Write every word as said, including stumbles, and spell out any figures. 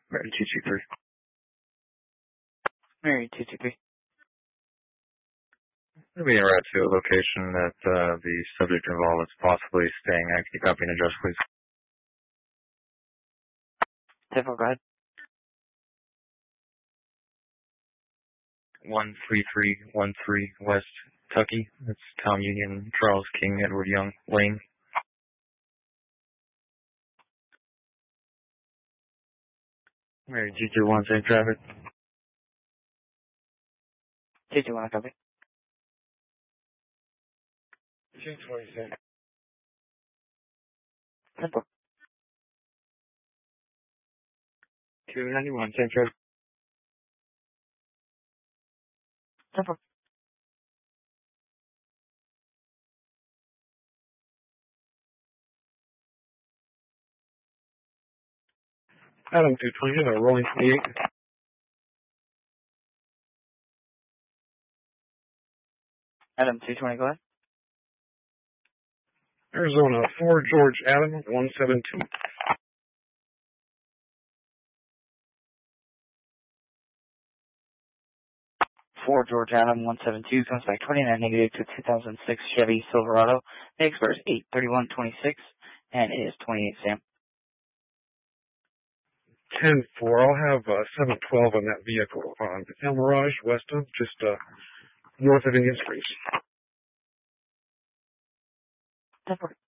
Mary two two three. Mary two two three. We'll be en route to a location that uh, the subject involved is possibly staying at. Can you copy and address, please? Temple, go ahead. one three three one three West Tucky. That's Tom Union, Charles King, Edward Young, Lane. Mary two two one, same traffic. two two one, copy. two twenty, same. Temple. two ninety-one, same traffic. Temple. Adam two twenty, uh, rolling twenty-eight. Adam two twenty, go ahead. Arizona four George Adam one seven two. four George Adam one seven two comes back twenty-nine negative to two thousand six Chevy Silverado. The expires eight thirty-one twenty-six and it is twenty-eight, Sam. ten four, I'll have uh, seven twelve on that vehicle on El Mirage, west of, just uh, north of Indian Springs. Temple.